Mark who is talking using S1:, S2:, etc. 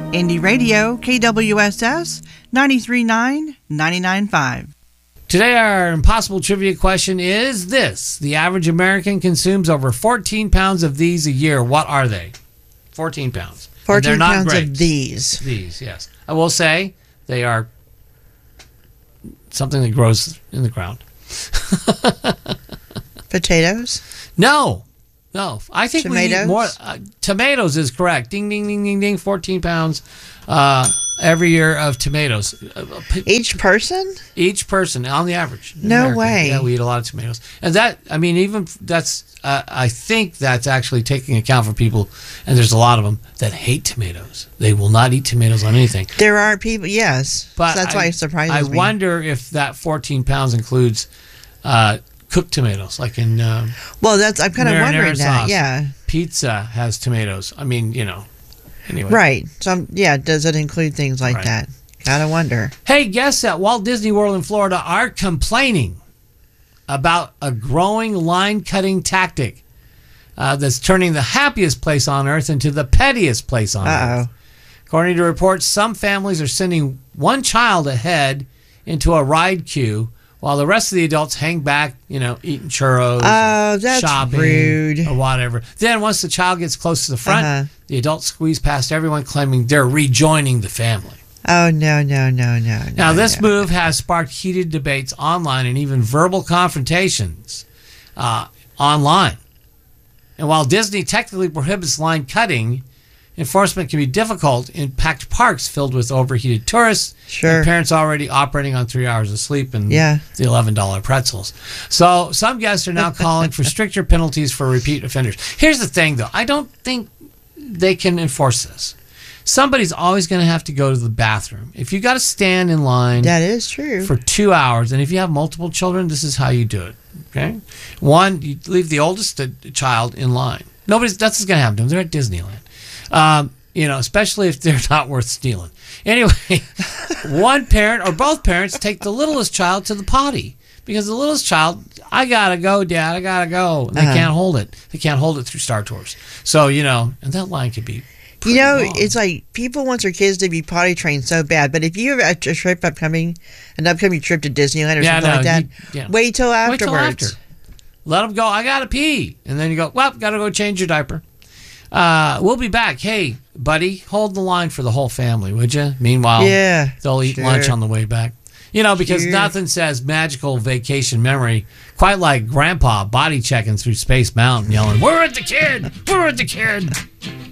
S1: Indie Radio, KWSS, 93.9, 99.5.
S2: Today, our impossible trivia question is this. The average American consumes over 14 pounds of these a year. What are they? 14 pounds.
S1: 14 pounds of these.
S2: These, yes. I will say they are something that grows in the ground.
S1: Potatoes?
S2: No. I think
S1: tomatoes?
S2: we need more. Tomatoes is correct. Ding, ding, ding, ding, ding. 14 pounds every year of tomatoes.
S1: Each person?
S2: Each person, on the average.
S1: No
S2: America.
S1: way.
S2: Yeah, we eat a lot of tomatoes. And that, I mean, even that's, I think that's actually taking account for people, and there's a lot of them that hate tomatoes. They will not eat tomatoes on anything.
S1: There are people, yes.
S2: But
S1: so that's why it surprises me.
S2: I wonder if that 14 pounds includes cooked tomatoes, like in
S1: well, that's I'm kind of wondering that.
S2: Sauce.
S1: Yeah,
S2: pizza has tomatoes. I mean, anyway.
S1: Right. So does it include things like that? Gotta wonder.
S2: Hey, guests at Walt Disney World in Florida are complaining about a growing line cutting tactic that's turning the happiest place on earth into the pettiest place on earth. According to reports, some families are sending one child ahead into a ride queue while the rest of the adults hang back, eating churros,
S1: that's
S2: shopping,
S1: rude,
S2: or whatever. Then once the child gets close to the front, the adults squeeze past everyone, claiming they're rejoining the family.
S1: Oh, no.
S2: Now, this move has sparked heated debates online and even verbal confrontations online. And while Disney technically prohibits line cutting, enforcement can be difficult in packed parks filled with overheated tourists and parents already operating on 3 hours of sleep and the $11 pretzels. So some guests are now calling for stricter penalties for repeat offenders. Here's the thing, though. I don't think they can enforce this. Somebody's always going to have to go to the bathroom. If you got to stand in line,
S1: that is true, for
S2: 2 hours, and if you have multiple children, this is how you do it. Okay, one, you leave the oldest child in line. That's what's going to happen to them. They're at Disneyland. Especially if they're not worth stealing. Anyway, one parent or both parents take the littlest child to the potty because the littlest child, I gotta go, Dad, I gotta go. And they can't hold it. They can't hold it through Star Tours. So, and that line could be long.
S1: It's like people want their kids to be potty trained so bad, but if you have an upcoming trip to Disneyland or something like that, wait till afterwards.
S2: Wait till after. Let them go, I gotta pee. And then you go, well, gotta go change your diaper. We'll be back. Hey, buddy, hold the line for the whole family, would you? Meanwhile, they'll eat lunch on the way back. Because nothing says magical vacation memory quite like Grandpa body checking through Space Mountain yelling, "We're at the kid! We're at the kid!"